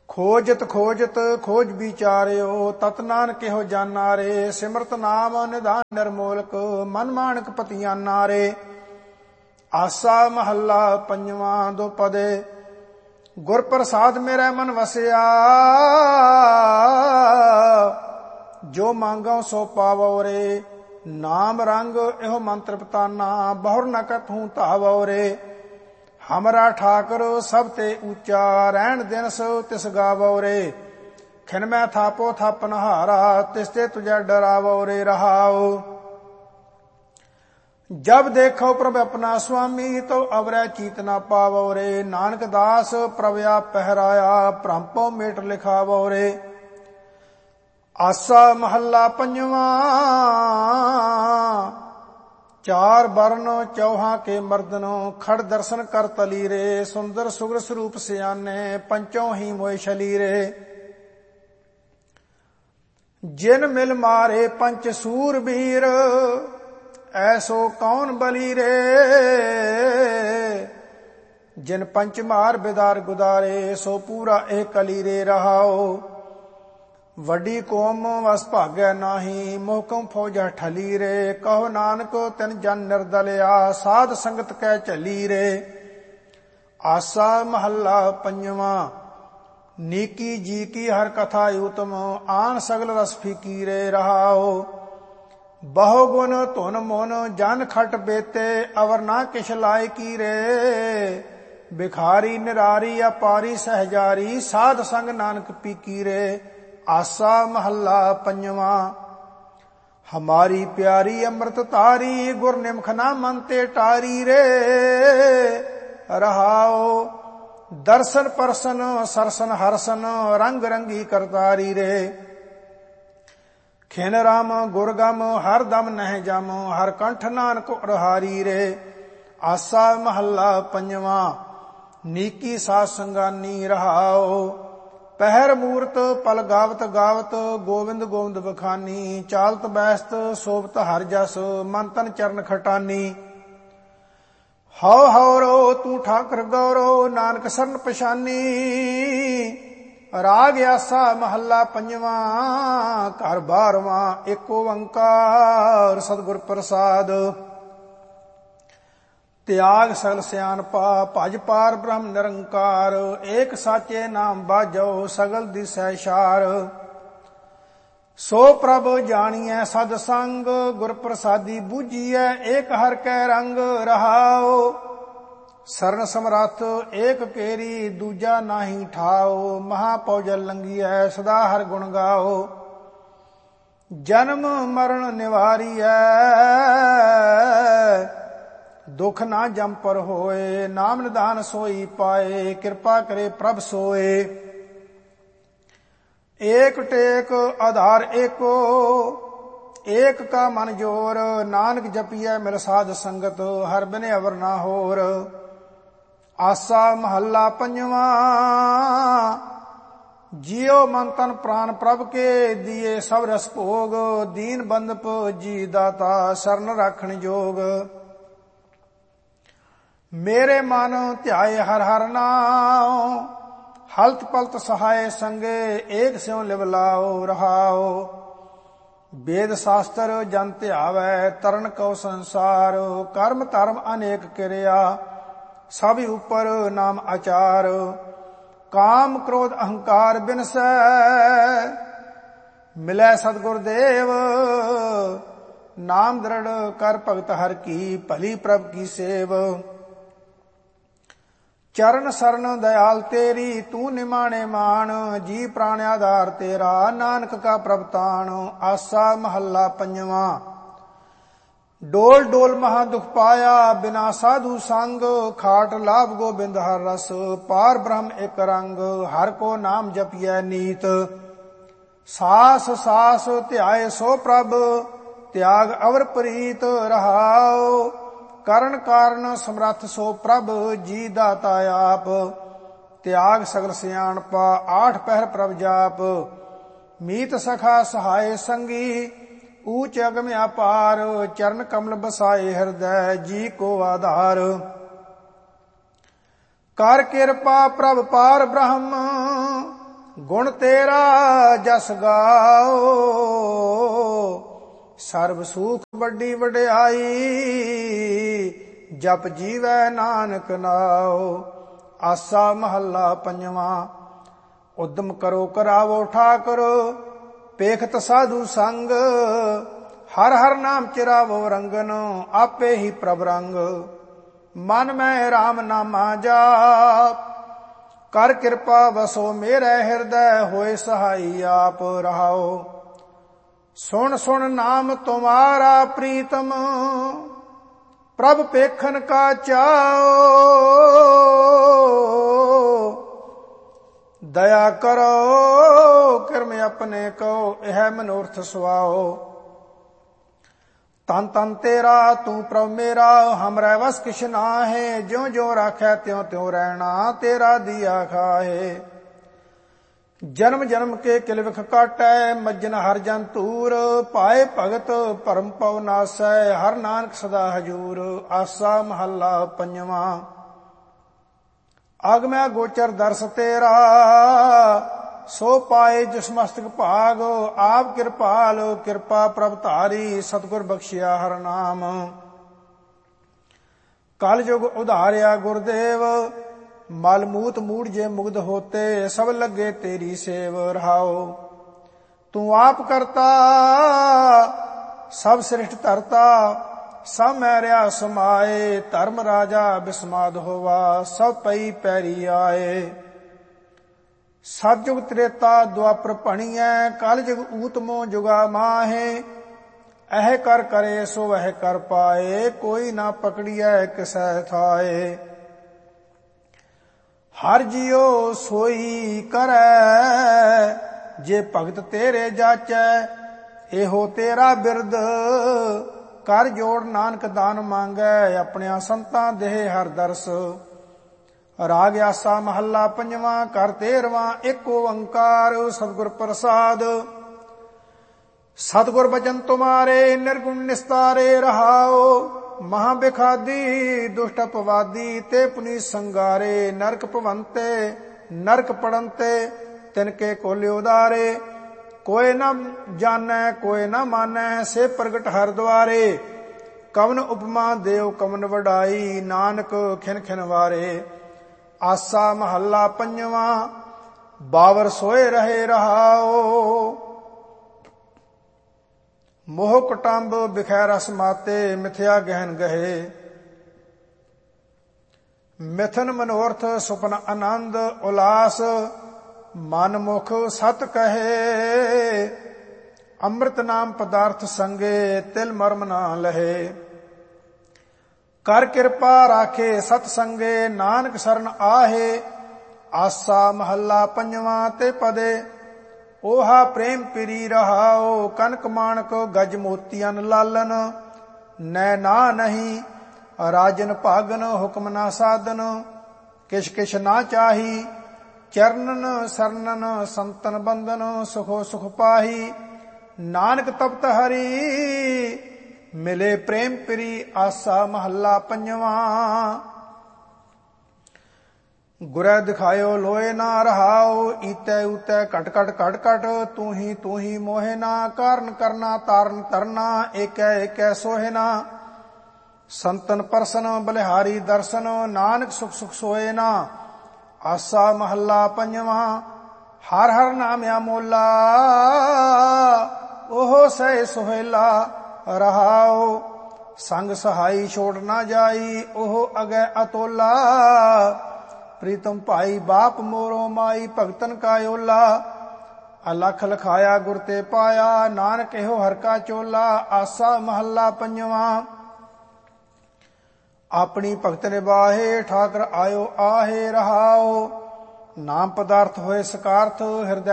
खोजत खोजत खोज विचार्यो तत नानक हो जाना रे। सिमरत नाम निधान निर्मोलक मन मानक पतियाना रे। आसा महला पंजवा दोपदे गुर प्रसाद मेरा मन वसिया। जो मांगो सो पावो रे। नाम रंग एहो मंत्र पताना बहुर न कथूं धावो रे। हमरा ठाकर सब ते ऊंचा रहन दिन सो तिस गावो रे। खिन मैं थापो थापन हारा तिस ते तुझे डरावो रे रहाओ। जब देखो प्रभ अपना स्वामी तो अवरै चीत न पावो रे। नानक दास प्रभ आप पहराया भ्रमपो मेट लिखावो रे। आसा महला पंजवा चार वर्ण चौहा के मर्दनो खड़ दर्शन कर तली रे। सुंदर सुग्र स्वरूप सियाने पंचों ही मोय छली रे। जिन मिल मारे पंच सूरबीर ऐसो कौन बली रे। जिन पंच मार बिदार गुदारे सो पूरा एक कली रे रहाओ। वड्डी कोम वस भाग्य नाही मोहकम फौजा ठली रे। कहो नानक तिन जन निर्दलिया साध संगत कै झली रे। आसा महला पंजवा नीकी जी की हर कथा उत्तम आन सगल रस फीकी रे रहाओ। बहु गुण धुन मुन जन खट बेते अवर ना किश लायकी रे। भिखारी निरारी अपारी सहजारी साध संग नानक पीकी रे। आसा महला पंजवा हमारी प्यारी अमृत तारी गुर निमखना मन ते टारी रे रहाओ। दर्शन परसन सरसन हरसन रंग रंगी करतारी रे। खिन राम गुरगम हर दम नह जम हर कंठ नानक उड़हारी रे। आसा महला पंजवा नीकी साध संगानी रहाओ। पहर मूरत पल गावत गावत गोविंद गोविंद बखानी। चालत बैसत सोबत हर जस मन तन चरण खटानी। हौ हौरो तू ठाकर गौरो नानक सरन पछानी। राग आसा महला पंजवा घर बारवा एक ओंकार सतगुर प्रसाद। त्याग सगल सियानपा भज पार ब्रह्म निरंकार। एक साचे नाम बाजो सगल दिसै शार। सो प्रभ जानिए सद संग गुर प्रसादी बूझिए एक हर कै रंग रहाओ। सरन समरथ एक केरी दूजा नाही ठाओ। महापौजल लंघिए सदा हर गुण गाओ। जन्म मरण निवारिए दुख ना जम पर होए। नाम निधान सोई पाए कृपा करे प्रभ सोए। एक टेक आधार एको एक का मन जोर। नानक जपिए मिल साध संगत हर बिने अवर ना होर। आसा महला पंजवा जियो मन तन प्राण प्रभ के दिए सब रस भोग। दीन बंदप जी दाता शरण राखण जोग। मेरे मन ध्याए हर हर नाम हलत पलत सहाय संगे एक स्यों लिव लाओ रहाओ। वेद शास्त्र जन ध्यावै तरन को संसार। कर्म धर्म अनेक क्रिया सब ऊपर नाम आचार। काम क्रोध अहंकार बिनसै मिलै सतगुरुदेव। नाम दृढ़ कर भगत हर की भली प्रभ की सेव। चरण सरन दयाल तेरी तू निमाणे मान। जी प्राण आधार तेरा नानक का प्रभतान। आसा महला पंजवा डोल डोल महा दुख पाया बिना साधु संग। खाट लाभ गोबिंद हर रस पार ब्रह्म एक रंग। हर को नाम जपिए नीत सास सास ध्याए सो प्रभ। त्याग अवर प्रीत रहाओ। करण कारण समर्थ सो प्रभ जी दाता आप। त्याग सगल सियाणपा आठ पहर प्रभ जाप। मीत सखा सहाय संगी ऊंच अगम अपार। चरण कमल बसाए हृदय जी को आधार। कर कृपा प्रभ पार ब्रह्म ਗੁਣ ਤੇਰਾ ਜਸ ਗਾਓ, ਸਰਬ ਸੁਖ ਵੱਡੀ ਵਡਿਆਈ, ਜਪ ਜੀਵੈ ਨਾਨਕ ਨਾਉ। ਆਸਾ ਮਹੱਲਾ ਪੰਜਵਾਂ। ਉਦਮ ਕਰੋ ਕਰਾਵੋ ਠਾਕੁਰ, ਪੇਖਤ ਸਾਧੂ ਸੰਗ, ਹਰ ਹਰ ਨਾਮ ਚਿਰਾਵੋ ਰੰਗਨ, ਆਪੇ ਹੀ ਪ੍ਰਭ ਰੰਗ। ਮਨ ਮੈਂ ਰਾਮ ਨਾਮਾ ਜਾਪ, ਕਰ ਕਿਰਪਾ ਵਸੋ ਮੇਰੇ ਹਿਰਦੈ, ਹੋਏ ਸਹਾਈ ਆਪ ਰਹਾਓ। ਸੁਣ ਸੁਣ ਨਾਮ ਤੁਮਾਰਾ ਪ੍ਰੀਤਮ, ਪ੍ਰਭ ਪੇਖਨ ਕਾ ਚਾਓ। ਦਇਆ ਕਰੋ ਕਿਰਮ ਆਪਣੇ ਕੋ, ਇਹ ਮਨੋਰਥ ਸੁਆਓ। ਤਨ ਤਨ ਤੇਰਾ ਤੂੰ ਪ੍ਰਭ ਮੇਰਾ, ਹਮਰੇ ਵਸ ਕਿਛ ਨਾਹਿ, ਜਿਉ ਜਿਉ ਰਾਖੈ ਤਿਉ ਤਿਉ ਰਹਿਣਾ, ਤੇਰਾ ਦੀਆ ਖਾਹੇ। ਜਨਮ ਜਨਮ ਕੇ ਕਿਲ ਵਿਖ ਕਾਟੈ, ਮੱਜਨ ਹਰ ਜਨ ਤੂਰ, ਪਾਏ ਭਗਤ ਭਰਮ ਪਉ ਨਾਸੈ, ਹਰ ਨਾਨਕ ਸਦਾ ਹਜੂਰ। ਆਸਾ ਮਹੱਲਾ ਪੰਜਵਾਂ। ਆਗਮੈ ਗੋਚਰ ਦਰਸ ਤੇਰਾ, ਸੋ ਪਾਏ ਜਿਸ ਮਸਤਕ ਭਾਗ, ਆਪ ਕਿਰਪਾਲ ਕਿਰਪਾ ਪ੍ਰਭ ਧਾਰੀ, ਸਤਿਗੁਰ ਬਖਸ਼ਿਆ ਹਰ ਨਾਮ। ਕਲ ਯੁਗ ਉਧਾਰਿਆ ਗੁਰਦੇਵ, ਮਲ ਮੂਤ ਮੂੜ ਜੇ ਮੁਗਧ ਹੋਤੇ, ਸਭ ਲੱਗੇ ਤੇਰੀ ਸੇਵ ਰਹਾਓ। ਤੂੰ ਆਪ ਕਰਤਾ ਸਭ ਸ੍ਰਿਸ਼ਟ ਧਰਤਾ, ਸਭ ਮੈਰਿਆ ਸਮਾਏ, ਧਰਮ ਰਾਜਾ ਬਿਸਮਾਦ ਹੋਵਾ, ਸਭ ਪਈ ਪੈਰੀ ਆਏ। ਸਤਿਯੁਗ ਤ੍ਰੇਤਾ ਦੁਆਪਰ ਭਣੀਐ, ਕਲ ਜੁਗ ਊਤਮੋ ਜੁਗਾ ਮਾਹੇ, ਇਹ ਕਰ ਕਰੇ ਸੋ ਵਹ ਕਰ ਪਾਏ, ਕੋਈ ਨਾ ਪਕੜੀਐ ਕਿਸੈ ਥਾਏ। ਹਰ ਜਿਉ ਸੋਈ ਕਰੈ, ਜੇ ਭਗਤ ਤੇਰੇ ਜਾਚੈ, ਇਹੋ ਤੇਰਾ ਬਿਰਦ, ਕਰ ਜੋੜ ਨਾਨਕ ਦਾਨ ਮੰਗੈ, ਆਪਣਿਆਂ ਸੰਤਾਂ ਦੇਹ ਹਰ ਦਰਸ। ਰਾਗ ਆਸਾ ਮਹੱਲਾ ਪੰਜਵਾਂ। ਕਰ 13ਵਾਂ। ਇੱਕ ਓੰਕਾਰ ਸਤਿਗੁਰ ਪ੍ਰਸਾਦ। ਸਤਿਗੁਰ ਬਚਨ ਤੁਮਾਰੇ, ਨਿਰਗੁਣ ਨਿਸਤਾਰੇ ਰਹਾਓ। ਮਹਾ ਬਿਖਾਦੀ ਦੁਸ਼ਟ ਅਪਵਾਦੀ, ਤੇ ਪੁਨੀ ਸੰਗਾਰੇ, ਨਰਕ ਭਵੰਤੇ ਨਰਕ ਪੜੰਤੇ, ਤਿਨਕੇ ਕੋਲਿ ਉਦਾਰੇ। ਕੋਇ ਨ ਜਾਣੈ ਕੋਇ ਨ ਮਾਨੈ, ਸੇ ਪ੍ਰਗਟ ਹਰ ਦੁਆਰੇ। ਕਵਨ ਉਪਮਾ ਦੇਵ ਕਵਨ ਵਡਾਈ, ਨਾਨਕ ਖਿਨ ਖਿਨ ਵਾਰੇ। ਆਸਾ ਮਹੱਲਾ ਪੰਜਵਾਂ। ਬਾਵਰ ਸੋਏ ਰਹੇ ਰਹਾਓ, ਮੋਹ ਕਟੰਬ ਬਿਖੈ ਰਸ ਮਾਤੇ, ਮਿਥਿਆ ਗਹਿਨ ਗਹੇ। ਮਿਥਨ ਮਨੋਰਥ ਸੁਪਨ ਆਨੰਦ ਉਲਾਸ, ਮਨ ਮੁਖ ਸਤ ਕਹੇ। ਅੰਮ੍ਰਿਤ ਨਾਮ ਪਦਾਰਥ ਸੰਗੇ, ਤਿਲ ਮਰਮ ਨਾ ਲਹੇ। ਕਰ ਕਿਰਪਾ ਰਾਖੇ ਸਤ ਸੰਗੇ, ਨਾਨਕ ਸਰਨ ਆਹੇ। ਆਸਾ ਮਹੱਲਾ ਪੰਜਵਾਂ। ਤੇ ਪਦੇ ਓਹਾ ਪ੍ਰੇਮ ਪਿਰੀ ਰਹਾਓ, ਕਨਕ ਮਾਣਕ ਗਜ ਮੋਤੀਅਨ ਲਾਲਨ। ਨੈ ਨਾ ਨਹੀਂ ਰਾਜਨ ਭਾਗਨ, ਹੁਕਮ ਨਾ ਸਾਧਨ। ਕਿਛ ਕਿਛ ਨਾ ਚਾਹੀ, ਚਰਨਨ ਸਰਨਨ ਸੰਤਨ ਬੰਦਨ। ਸੁਖੋ ਸੁਖ ਪਾਹੀ, ਨਾਨਕ ਤਪਤ ਹਰੀ, ਮਿਲੇ ਪ੍ਰੇਮ ਪਿਰੀ। ਆਸਾ ਮਹੱਲਾ ਪੰਜਵਾਂ। ਗੁਰੈ ਦਿਖਾਇਓ ਲੋਏ ਨਾ ਰਹਾਓ, ਈਤੈ ਊਤੈ ਘਟ ਘਟ ਘਟ ਘਟ। ਤੂੰ ਹੀ ਮੋਹਿ ਨਾ, ਕਾਰਨ ਕਰਨਾ ਤਾਰਨ ਤਰਨਾ। ਏਕੈ ਏਕੈ ਸੋਹਿ ਨਾ, ਸੰਤਨ ਪਰਸਨ ਬਲਿਹਾਰੀ ਦਰਸ਼ਨ। ਨਾਨਕ ਸੁਖ ਸੁਖ ਸੋਏ ਨਾ। ਆਸਾ ਮਹੱਲਾ ਪੰਜਵਾਂ। ਹਰ ਹਰ ਨਾਮ ਅਮੋਲਾ, ਉਹ ਸਹਿ ਸੁਹੇਲਾ ਰਹਾਓ। ਸੰਗ ਸਹਾਈ ਛੋੜ ਨਾ ਜਾਈ, ਉਹ ਅਗੈ ਅਤੋਲਾ। ਪ੍ਰੀਤਮ ਭਾਈ ਬਾਪ ਮੋਰੋ ਮਾਈ, ਭਗਤਨ ਕਾ ਓਲਾ। ਅਲਖ ਲਖਾਇਆ ਗੁਰ ਤੇ ਪਾਇਆ, ਨਾਨਕ ਇਹੋ ਹਰ ਕਾ ਚੋਲਾ। ਆਸਾ ਮਹੱਲਾ ਪੰਜਵਾਂ। ਆਪਣੀ ਭਗਤ ਨਿਬਾਹੇ, ਠਾਕਰ ਆਇਓ ਆਹੇ ਰਹਾਓ। ਨਾਮ ਪਦਾਰਥ ਹੋਏ ਸਕਾਰਥ, ਹਿਰਦੈ